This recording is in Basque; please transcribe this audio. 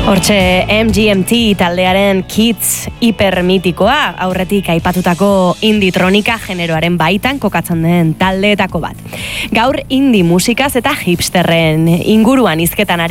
Hortxe MGMT taldearen Kids hipermitikoa, aurretik aipatutako inditronika generoaren baitan kokatzen den taldeetako bat. Gaur indie musikaz eta hipsterren inguruan hizketan ari